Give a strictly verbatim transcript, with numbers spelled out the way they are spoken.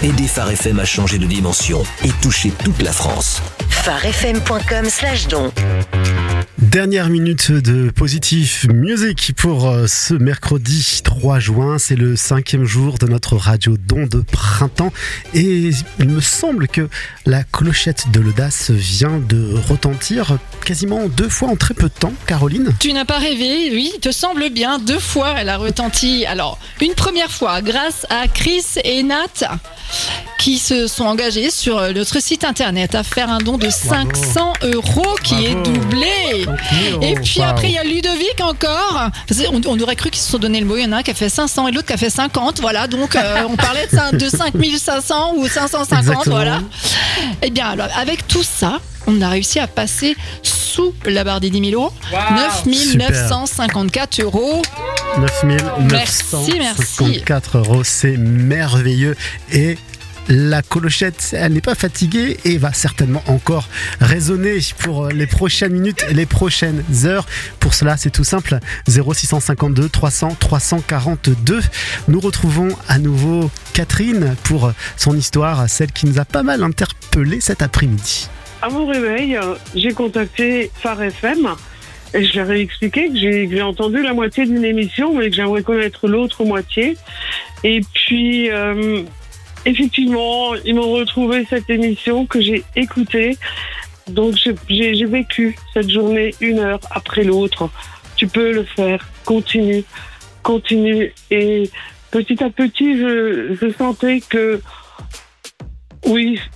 Aidez Phare F M à changer de dimension et toucher toute la France. pharefm.com slash don. Dernière minute de Positive Music pour ce mercredi trois juin. C'est le cinquième jour de notre radio don de printemps. Et il me semble que la clochette de l'audace vient de retentir quasiment deux fois en très peu de temps, Caroline. Tu n'as pas rêvé, oui, il te semble bien. Deux fois, elle a retenti. Alors, une première fois, grâce à Chris et Nat, qui se sont engagés sur notre site internet à faire un don de cinq cents euros qui Bravo. est doublé. Et puis Wow. après, il y a Ludovic encore. On, on aurait cru qu'ils se sont donné le mot. Il y en a un qui a fait cinq cents et l'autre qui a fait cinquante. Voilà, donc euh, on parlait de, cinq- de cinq mille cinq cents ou cinq cent cinquante. Exactement. Voilà. Et bien, alors, avec tout ça, on a réussi à passer sous la barre des dix mille euros. neuf mille neuf cent cinquante-quatre euros. neuf mille neuf cent cinquante-quatre euros, c'est merveilleux. Et la clochette, elle n'est pas fatiguée et va certainement encore résonner pour les prochaines minutes et les prochaines heures. Pour cela, c'est tout simple, zéro six cent cinquante-deux trois cents trois cent quarante-deux. Nous retrouvons à nouveau Catherine pour son histoire, celle qui nous a pas mal interpellé cet après-midi. À mon réveil, j'ai contacté Phare F M et je leur ai expliqué que j'ai, que j'ai entendu la moitié d'une émission, mais que j'aimerais connaître l'autre moitié. Et puis, euh, effectivement, ils m'ont retrouvé cette émission que j'ai écoutée. Donc, j'ai, j'ai, j'ai vécu cette journée une heure après l'autre. Tu peux le faire. Continue. Continue. Et petit à petit, je, je sentais que, oui,